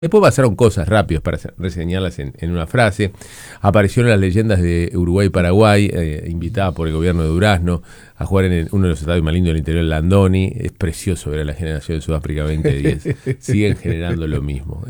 Después pasaron cosas rápidas para reseñarlas en una frase. Aparecieron las leyendas de Uruguay y Paraguay, invitada por el gobierno de Durazno a jugar en uno de los estadios más lindos del interior, el Landoni. Es precioso ver a la generación de Sudáfrica 2010. Siguen generando lo mismo.